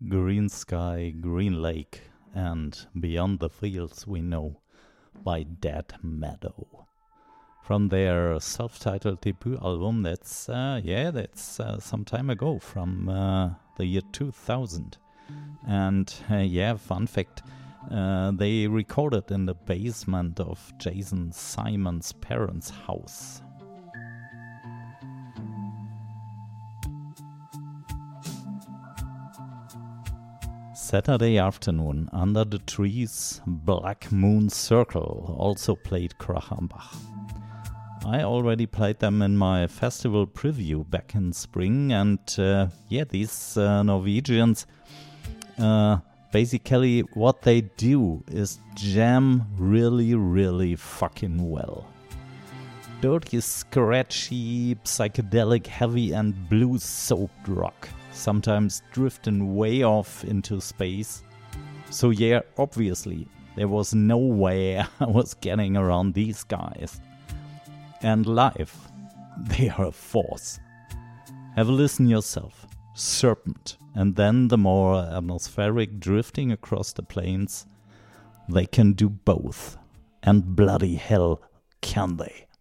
Green Sky, Green Lake, and Beyond the Fields We Know by Dead Meadow. From their self-titled debut album, that's some time ago, from the year 2000. And fun fact, they recorded in the basement of Jason Simon's parents' house. Saturday Afternoon, Under the Trees, Black Moon Circle also played Krachenbach. I already played them in my festival preview back in spring, and these Norwegians, basically what they do is jam really, really fucking well. Dirty, scratchy, psychedelic, heavy and blues-soaked rock, sometimes drifting way off into space. So yeah, obviously, there was no way I was getting around these guys. And live, they are a force. Have a listen yourself. Serpent, and then the more atmospheric drifting across the plains. They can do both. And bloody hell, can they?